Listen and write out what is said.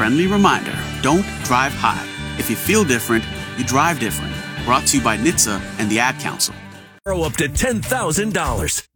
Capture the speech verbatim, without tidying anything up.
friendly reminder, don't drive high. If you feel different, you drive different. Brought to you by N H T S A and the Ad Council. Borrow up to ten thousand dollars.